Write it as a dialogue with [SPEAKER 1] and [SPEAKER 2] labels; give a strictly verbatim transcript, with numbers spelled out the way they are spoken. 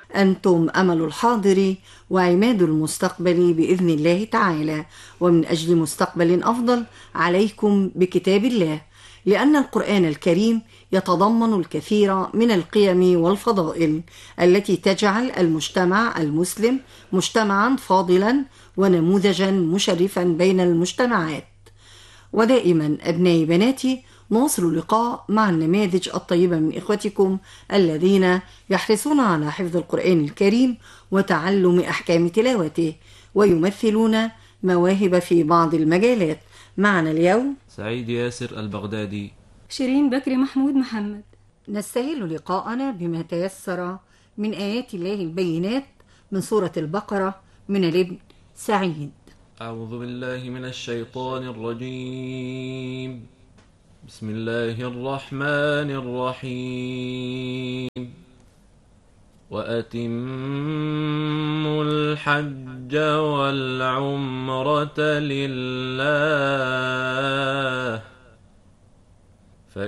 [SPEAKER 1] أنتم أمل الحاضر وعماد المستقبل بإذن الله تعالى، ومن أجل مستقبل أفضل عليكم بكتاب الله، لأن القرآن الكريم يتضمن الكثير من القيم والفضائل التي تجعل المجتمع المسلم مجتمعا فاضلا ونموذجا مشرفا بين المجتمعات. ودائما أبنائي بناتي نواصل اللقاء مع النماذج الطيبة من إخوتكم الذين يحرصون على حفظ القرآن الكريم وتعلم أحكام تلاوته، ويمثلون مواهب في بعض المجالات. معنا اليوم
[SPEAKER 2] سعيد ياسر البغدادي،
[SPEAKER 3] شيرين بكري محمود محمد.
[SPEAKER 1] نستهل لقاءنا بما تيسر من آيات الله البينات من سورة البقرة من الابن سعيد.
[SPEAKER 2] أعوذ بالله من الشيطان الرجيم. بسم الله الرحمن الرحيم. وأتموا الحج والعمرة لله